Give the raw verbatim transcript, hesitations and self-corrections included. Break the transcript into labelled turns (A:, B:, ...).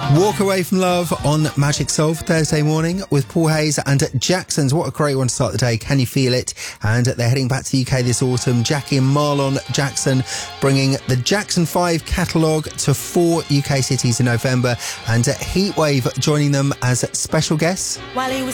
A: Walk Away From Love on Magic Soul for Thursday morning with Paul Hayes and Jackson's. What a great one to start the day. Can You Feel It? And they're heading back to the U K this autumn. Jackie and Marlon Jackson bringing the Jackson five catalogue to four U K cities in November, and Heatwave joining them as special guests.
B: While he was